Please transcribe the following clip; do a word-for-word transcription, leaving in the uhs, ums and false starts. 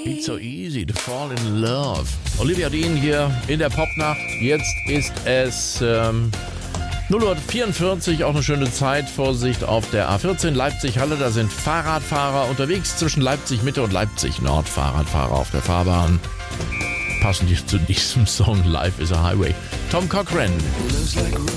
It's so easy to fall in love. Olivia Dean hier in der Popnacht. Jetzt ist es ähm, null Uhr vierundvierzig, auch eine schöne Zeit. Vorsicht auf der A vierzehn Leipzig-Halle. Da sind Fahrradfahrer unterwegs zwischen Leipzig-Mitte und Leipzig-Nord. Fahrradfahrer auf der Fahrbahn. Passend zu diesem Song Life is a Highway. Tom Cochrane.